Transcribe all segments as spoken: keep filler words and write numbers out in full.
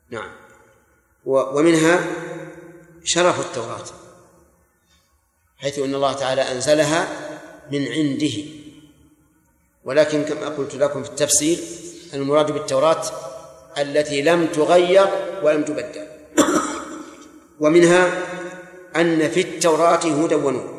نعم. ومنها شرف التوراة، حيث أن الله تعالى أنزلها من عنده، ولكن كما قلت لكم في التفسير المراد بالتوراة التي لم تغير ولم تبدل. ومنها أن في التوراة هدى ونور،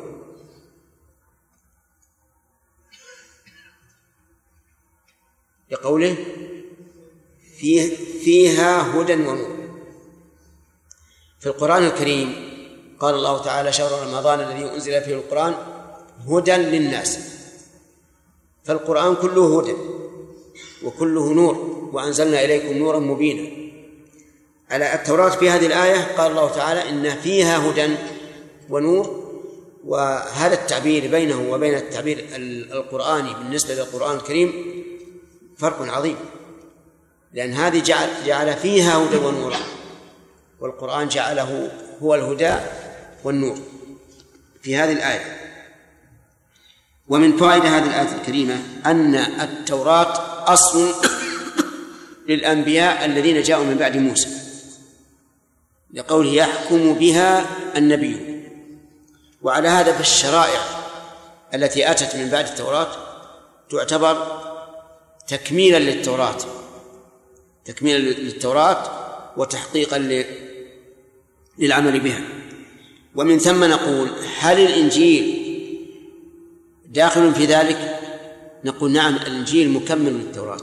لقوله فيه فيها هدى ونور. في القرآن الكريم قال الله تعالى: شهر رمضان الذي أنزل فيه القرآن هدى للناس، فالقرآن كله هدى وكله نور، وأنزلنا إليكم نورا مبينا. على التوراة في هذه الآية قال الله تعالى إن فيها هدى ونور، وهذا التعبير بينه وبين التعبير القرآني بالنسبة للقرآن الكريم فرق عظيم، لأن هذه جعل, جعل فيها هدى ونور، والقرآن جعله هو الهدى والنور في هذه الآية. ومن فوائد هذه الآية الكريمة أن التوراة أصل للأنبياء الذين جاءوا من بعد موسى، لقوله يحكم بها النبي. وعلى هذا فالشرائع التي أتت من بعد التوراة تعتبر تكميلا للتوراة تكميلا للتوراة وتحقيقا للعمل بها. ومن ثم نقول: هل الإنجيل داخل في ذلك؟ نقول: نعم، الإنجيل مكمل للتوراة،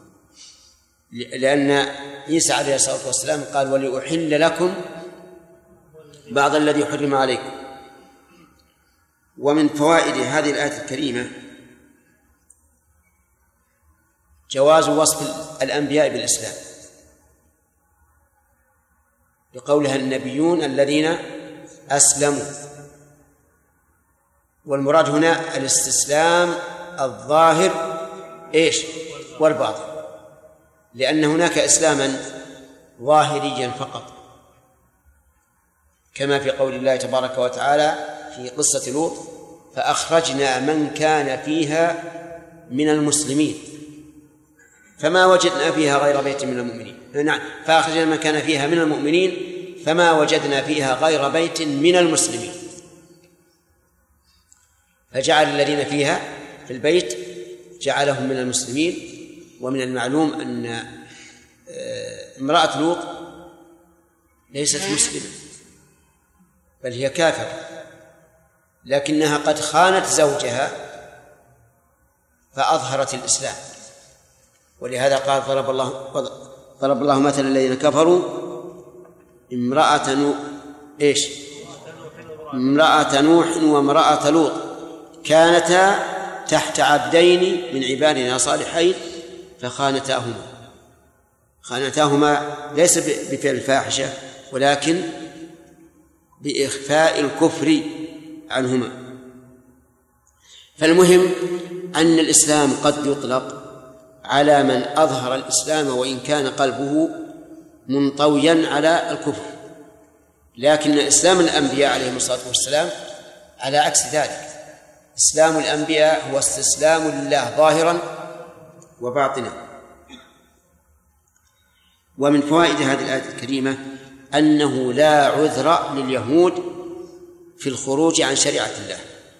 لأن عيسى عليه الصلاة والسلام قال: ولأحل لكم بعض الذي حرم عليكم. ومن فوائد هذه الآية الكريمة جواز وصف الأنبياء بالإسلام، لقولها النبيون الذين أسلموا. والمراد هنا الاستسلام الظاهر إيش والباطن، لأن هناك إسلاما ظاهريا فقط، كما في قول الله تبارك وتعالى في قصة لوط: فأخرجنا من كان فيها من المسلمين فما وجدنا فيها غير بيت من المؤمنين. نعم، فأخرجنا من كان فيها من المؤمنين فما وجدنا فيها غير بيت من المسلمين، فجعل الذين فيها في البيت جعلهم من المسلمين. ومن المعلوم أن امرأة لوط ليست مسلمة بل هي كافرة، لكنها قد خانت زوجها فأظهرت الإسلام، ولهذا قال: ضرب الله ضرب الله مثل الذين كفروا امرأة نوح إيش امرأة نوح وامرأة لوط كانتا تحت عبدين من عبادنا صالحين فخانتاهما خانتاهما ليس بفعل الفاحشة ولكن بإخفاء الكفر عنهما. فالمهم أن الإسلام قد يطلق على من أظهر الإسلام وإن كان قلبه منطويا على الكفر، لكن إسلام الأنبياء عليهم الصلاة والسلام على عكس ذلك. إسلام الأنبياء هو استسلام لله ظاهرا وباطنا. ومن فوائد هذه الآية الكريمة أنه لا عذر لليهود في الخروج عن شريعة الله،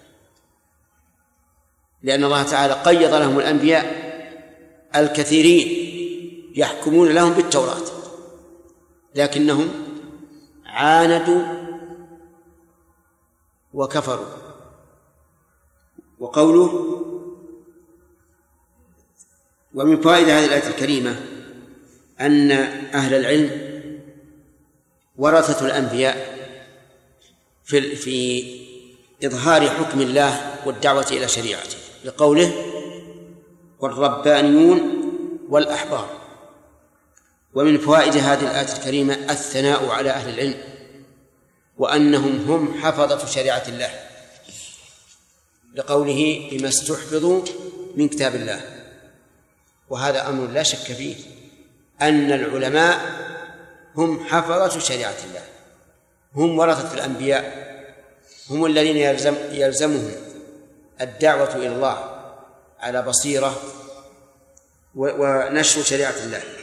لأن الله تعالى قيض لهم الأنبياء الكثيرين يحكمون لهم بالتوراة، لكنهم عاندوا وكفروا. وقوله: ومن فوائد هذه الآية الكريمة أن أهل العلم ورثة الأنبياء في في إظهار حكم الله والدعوة إلى شريعته، لقوله: والربانيون والأحبار. ومن فوائد هذه الآية الكريمة الثناء على أهل العلم وأنهم هم حفظة شريعة الله، لقوله: بما استحفظوا من كتاب الله. وهذا أمر لا شك فيه أن العلماء هم حفظة شريعة الله، هم ورثة الأنبياء، هم الذين يلزم يلزمهم الدعوة إلى الله على بصيرة ونشر شريعة الله.